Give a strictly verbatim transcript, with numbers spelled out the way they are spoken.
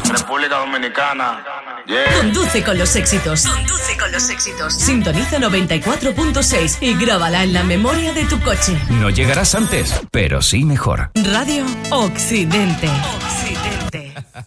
República Dominicana. Yeah. Conduce con los éxitos. Conduce con los éxitos. Sintoniza noventa y cuatro punto seis y grábala en la memoria de tu coche. No llegarás antes, pero sí mejor. Radio Occidente. Occidente.